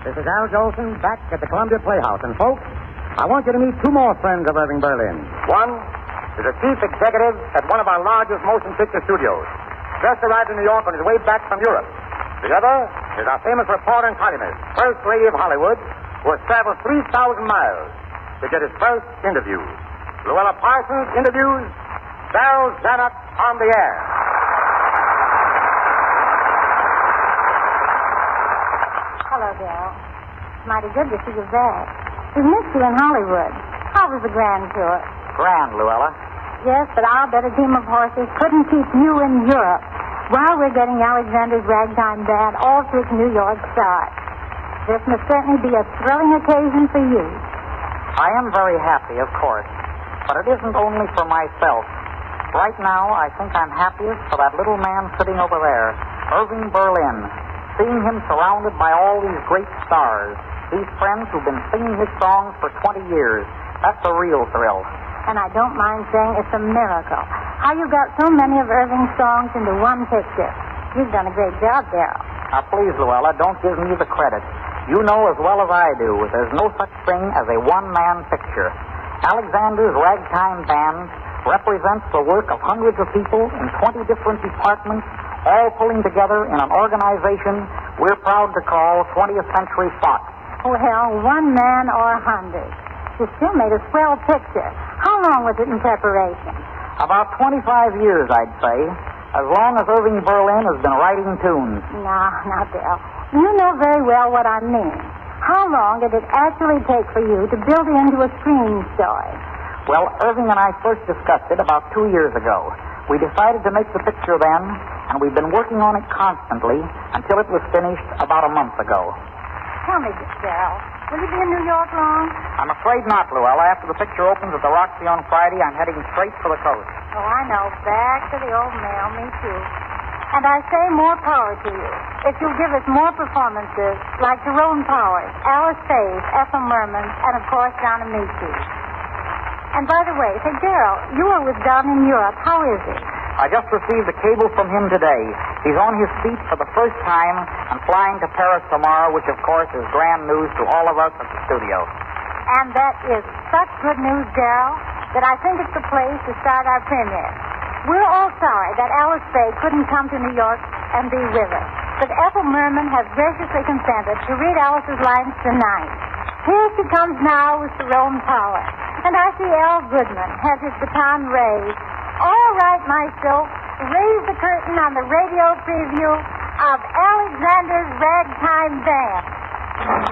This is Al Jolson back at the Columbia Playhouse. And, folks, I want you to meet two more friends of Irving Berlin. One is a chief executive at one of our largest motion picture studios. Just arrived in New York on his way back from Europe. The other is our famous reporter and columnist, First Lady of Hollywood, who has traveled 3,000 miles to get his first interview. Luella Parsons interviews Darryl Zanuck on the air. Hello, Darryl. Mighty good to see you back. We missed you in Hollywood. How was the grand tour? Grand, Luella. Yes, but our better team of horses couldn't keep you in Europe while we're getting Alexander's Ragtime Band all to its New York start. This must certainly be a thrilling occasion for you. I am very happy, of course, but it isn't only for myself. Right now, I think I'm happiest for that little man sitting over there, Irving Berlin. Seeing him surrounded by all these great stars, these friends who've been singing his songs for 20 years, that's a real thrill. And I don't mind saying it's a miracle. How you got so many of Irving's songs into one picture. You've done a great job, Darryl. Now, please, Luella, don't give me the credit. You know as well as I do, there's no such thing as a one-man picture. Alexander's Ragtime Band represents the work of hundreds of people in 20 different departments, all pulling together in an organization we're proud to call 20th Century Fox. Well, one man or 100. You still made a swell picture. How long was it in preparation? About 25 years, I'd say. As long as Irving Berlin has been writing tunes. Now, Darryl, you know very well what I mean. How long did it actually take for you to build it into a screen story? Well, Irving and I first discussed it about 2 years ago. We decided to make the picture then, and we've been working on it constantly until it was finished about a month ago. Tell me, Darryl, will you be in New York long? I'm afraid not, Luella. After the picture opens at the Roxy on Friday, I'm heading straight for the coast. Oh, I know. Back to the old mill. Me too. And I say more power to you. If you'll give us more performances like Jerome Powers, Alice Faye, Ethel Merman, and, of course, Don Amici. And by the way, say, Darryl, you were with Don in Europe. How is he? I just received a cable from him today. He's on his feet for the first time and flying to Paris tomorrow, which, of course, is grand news to all of us at the studio. And that is such good news, Darryl, that I think it's the place to start our premiere. We're all sorry that Alice Faye couldn't come to New York and be with us. But Ethel Merman has graciously consented to read Alice's lines tonight. Here she comes now with Jerome Powers. And I see Al Goodman has his baton raised. All right, Maestro, raise the curtain on the radio preview of Alexander's Ragtime Band.